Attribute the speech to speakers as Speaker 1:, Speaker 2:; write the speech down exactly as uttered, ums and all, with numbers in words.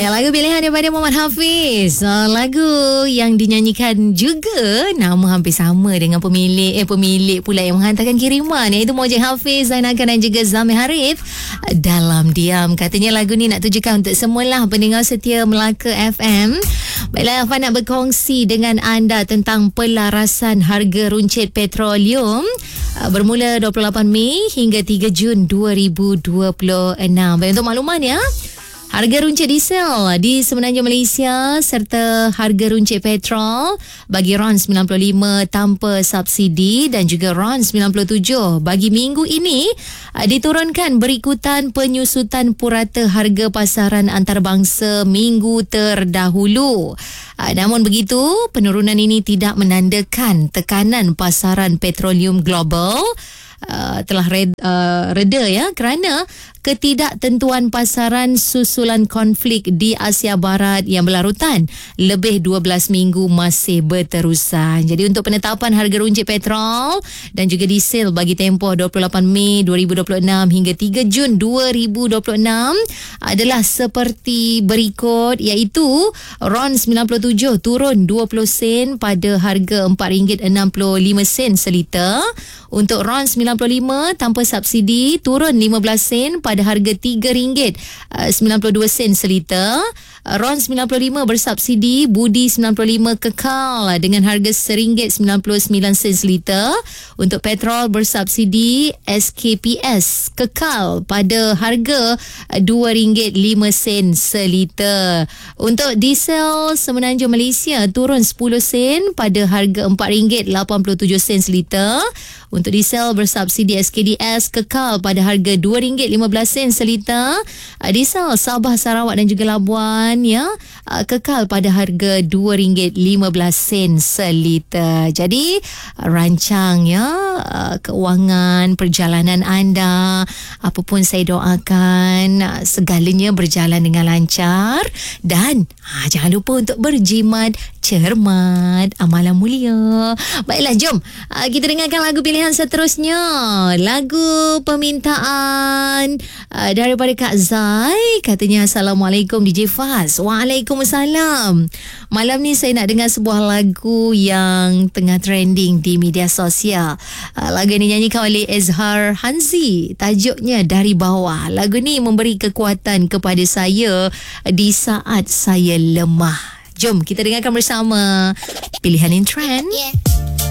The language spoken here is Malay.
Speaker 1: Ya, lagu pilihan daripada Muhammad Hafiz. Uh, lagu yang dinyanyikan juga nama hampir sama dengan pemilik eh pemilik pula yang menghantarkan kiriman, iaitu Mojek Hafiz, Zainakan dan juga Zamir Harif. Dalam Diam. Katanya lagu ni nak tujukan untuk semualah pendengar setia Melaka F M. Baiklah, Afan nak berkongsi dengan anda tentang pelarasan harga runcit petroleum uh, bermula dua puluh lapan Mei hingga tiga Jun dua ribu dua puluh enam. Baik, untuk makluman ya, harga runcit diesel di Semenanjung Malaysia serta harga runcit petrol bagi RON sembilan puluh lima tanpa subsidi dan juga RON sembilan puluh tujuh bagi minggu ini diturunkan berikutan penyusutan purata harga pasaran antarabangsa minggu terdahulu. Namun begitu, penurunan ini tidak menandakan tekanan pasaran petroleum global Uh, telah red, uh, reda ya, kerana ketidaktentuan pasaran susulan konflik di Asia Barat yang berlarutan lebih dua belas minggu masih berterusan. Jadi untuk penetapan harga runcit petrol dan juga diesel bagi tempoh dua puluh lapan Mei dua ribu dua puluh enam hingga tiga Jun dua ribu dua puluh enam adalah seperti berikut, iaitu RON sembilan puluh tujuh turun dua puluh sen pada harga empat ringgit enam puluh lima sen seliter. Untuk RON sembilan puluh lima tanpa subsidi turun lima belas sen pada harga tiga ringgit sembilan puluh dua sen seliter. RON sembilan puluh lima bersubsidi, Budi sembilan puluh lima kekal dengan harga satu ringgit sembilan puluh sembilan sen seliter. Untuk petrol bersubsidi, S K P S kekal pada harga dua ringgit lima sen seliter. Untuk diesel Semenanjung Malaysia turun sepuluh sen pada harga empat ringgit lapan puluh tujuh sen seliter. Untuk diesel bersubsidi S K D S kekal pada harga dua ringgit lima belas sen seliter. Diesel Sabah, Sarawak dan juga Labuan ya kekal pada harga dua ringgit lima belas sen seliter. Jadi rancang ya keuangan perjalanan anda, apapun saya doakan segalanya berjalan dengan lancar dan ha, jangan lupa untuk berjimat cermat, amalan mulia. Baiklah, jom uh, kita dengarkan lagu pilihan seterusnya. Lagu permintaan uh, daripada Kak Zai. Katanya, Assalamualaikum D J Faz. Waalaikumsalam. Malam ni saya nak dengar sebuah lagu yang tengah trending di media sosial. uh, Lagu ni nyanyikan oleh Ezhar Hanzi. Tajuknya Dari Bawah. Lagu ni memberi kekuatan kepada saya di saat saya lemah. Jom kita dengarkan bersama pilihan in trend. Yeah.